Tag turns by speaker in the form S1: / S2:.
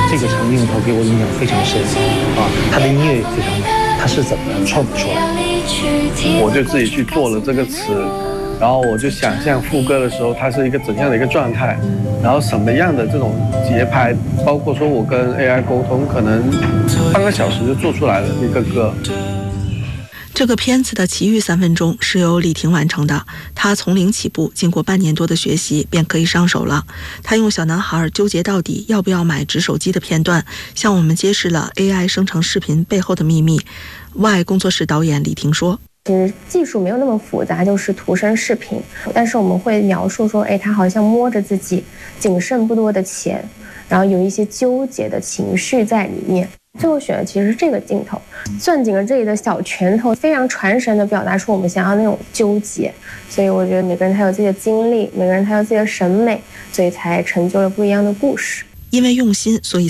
S1: 这个长镜头给我印象非常深啊，他的音乐也非常美，他是怎么创作出来的？
S2: 我就自己去做了这个词，然后我就想象副歌的时候它是一个怎样的一个状态，然后什么样的这种节拍，包括说我跟 AI 沟通，可能半个小时就做出来了一个歌。
S3: 这个片子的其余3分钟是由李婷完成的，她从零起步，经过半年多的学习便可以上手了。她用小男孩纠结到底要不要买纸手机的片段，向我们揭示了 AI 生成视频背后的秘密。Y 工作室导演李婷说，
S4: 其实技术没有那么复杂，就是图声视频，但是我们会描述说，他好像摸着自己仅剩不多的钱，然后有一些纠结的情绪在里面。最后选的其实是这个镜头，攥紧了这里的小拳头，非常传神的表达出我们想要那种纠结。所以我觉得每个人他有自己的经历，每个人他有自己的审美，所以才成就了不一样的故事。
S3: 因为用心，所以